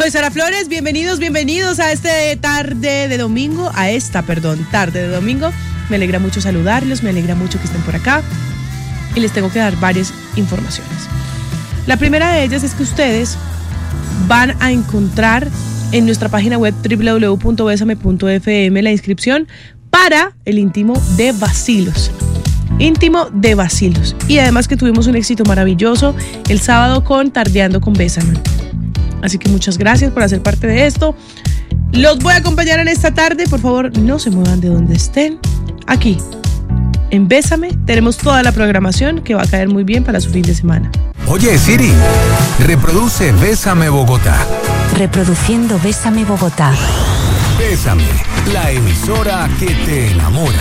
Soy Sara Flores, bienvenidos a tarde de domingo. Me alegra mucho saludarlos, me alegra mucho que estén por acá y les tengo que dar varias informaciones. La primera de ellas es que ustedes van a encontrar en nuestra página web www.besame.fm la inscripción para el íntimo de Bacilos. Y además que tuvimos un éxito maravilloso el sábado con Tardeando con Bésame. Así que muchas gracias por hacer parte de esto. Los voy a acompañar en esta tarde. Por favor, no se muevan de donde estén. Aquí, en Bésame, tenemos toda la programación que va a caer muy bien para su fin de semana. Oye, Siri, reproduce Bésame Bogotá. Reproduciendo Bésame Bogotá. Bésame, la emisora que te enamora.